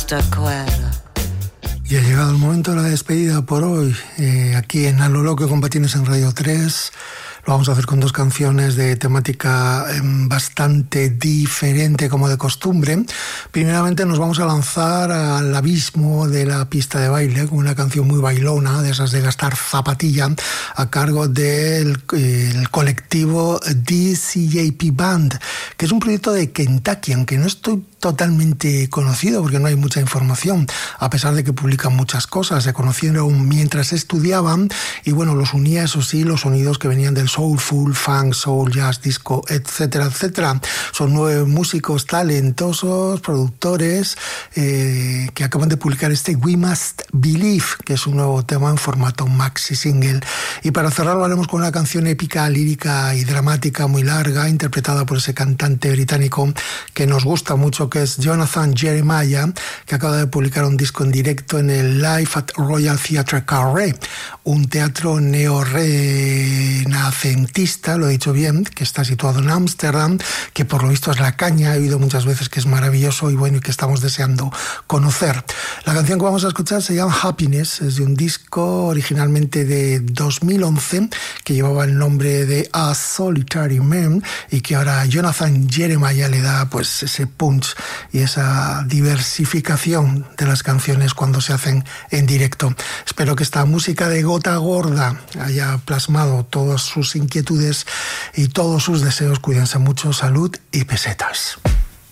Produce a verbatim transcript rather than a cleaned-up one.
resta quella. Y ha llegado el momento de la despedida por hoy, eh, aquí en A lo Loco con Patines en Radio tres. Lo vamos a hacer con dos canciones de temática eh, bastante diferente como de costumbre. Primeramente nos vamos a lanzar al abismo de la pista de baile con una canción muy bailona, de esas de gastar zapatilla, a cargo del eh, el colectivo D C J P Band, que es un proyecto de Kentucky, aunque no estoy totalmente conocido porque no hay mucha información, a pesar de que publican muchas cosas. Se conocieron mientras estudiaban y bueno, los unía, eso sí, los sonidos que venían del soulful, funk, soul, jazz, disco, etcétera, etcétera. Son nueve músicos talentosos, productores, eh, que acaban de publicar este We Must Believe, que es un nuevo tema en formato maxi single. Y para cerrarlo haremos con una canción épica, lírica y dramática muy larga, interpretada por ese cantante británico que nos gusta mucho, que es Jonathan Jeremiah, que acaba de publicar un disco en directo en el Live at Royal Theatre Carré, un teatro neorrenacentista, lo he dicho bien, que está situado en Ámsterdam, que por lo visto es la caña, he oído muchas veces que es maravilloso y bueno, y que estamos deseando conocer. La canción que vamos a escuchar se llama Happiness, es de un disco originalmente de dos mil once, que llevaba el nombre de A Solitary Man, y que ahora Jonathan Jeremiah le da pues ese punch y esa diversificación de las canciones cuando se hacen en directo. Espero que esta música de Gota Gorda haya plasmado todas sus inquietudes y todos sus deseos. Cuídense mucho, salud y pesetas.